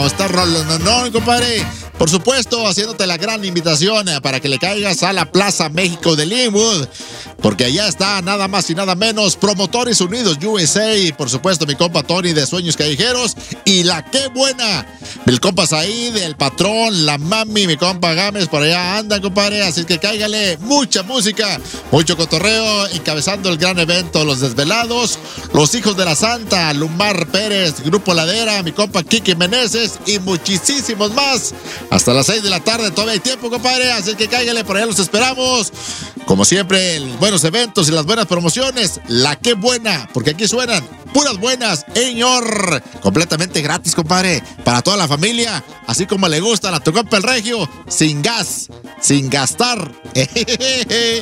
Está rolando, no, compadre. Por supuesto, haciéndote la gran invitación para que le caigas a la Plaza México de Linwood, porque allá está nada más y nada menos Promotores Unidos USA, y por supuesto mi compa Tony de Sueños Callejeros y la Qué Buena, el compa Said, el patrón, la mami, mi compa Gámez, por allá andan, compadre, así que cáigale mucha música, mucho cotorreo, encabezando el gran evento, Los Desvelados, Los Hijos de la Santa, Lumar Pérez, Grupo Ladera, mi compa Kiki Meneses y muchísimos más. Hasta las 6 de la tarde todavía hay tiempo, compadre, así que cáigale, por allá los esperamos. Como siempre, buenos eventos y las buenas promociones, la Qué Buena, porque aquí suenan puras buenas, señor. Completamente gratis, compadre, para toda la familia, así como le gustan a tu compa el Regio, sin gas, sin gastar.